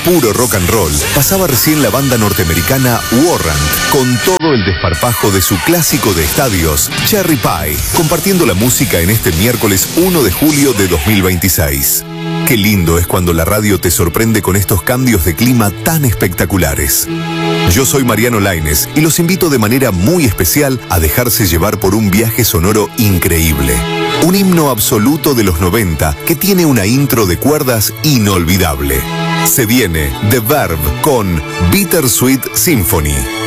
puro rock and roll, pasaba recién la banda norteamericana Warrant, con todo el desparpajo de su clásico de estadios, Cherry Pie, compartiendo la música en este miércoles 1 de julio de 2026. Qué lindo es cuando la radio te sorprende con estos cambios de clima tan espectaculares. Yo soy Mariano Lainez y los invito de manera muy especial a dejarse llevar por un viaje sonoro increíble. Un himno absoluto de los 90 que tiene una intro de cuerdas inolvidable. Se viene The Verve con Bittersweet Symphony.